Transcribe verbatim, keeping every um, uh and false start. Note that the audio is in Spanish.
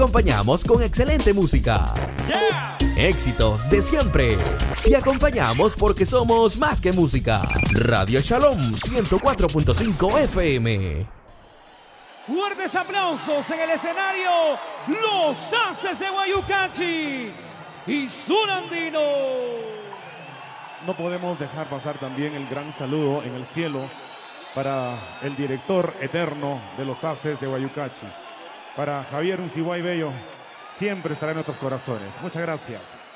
Acompañamos con excelente música, Yeah. éxitos de siempre. Y acompañamos porque somos más que música. Radio Shalom ciento cuatro punto cinco F M. Fuertes aplausos en el escenario, los Haces de Guayucachi y Zulandino. No podemos dejar pasar también el gran saludo en el cielo para el director eterno de los Haces de Guayucachi, para Javier Unciguay Bello, siempre estará en nuestros corazones. Muchas gracias.